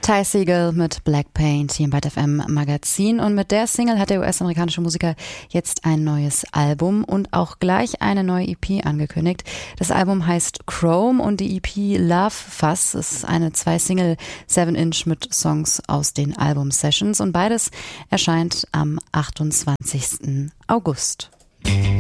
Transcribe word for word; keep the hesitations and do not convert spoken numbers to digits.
Ty Segall mit Black Paint hier im Byte F M Magazin, und mit der Single hat der U S-amerikanische Musiker jetzt ein neues Album und auch gleich eine neue E P angekündigt. Das Album heißt Chrome und die E P Love Fuss ist eine zwei-Single seven inch mit Songs aus den Album-Sessions, und beides erscheint am achtundzwanzigsten August.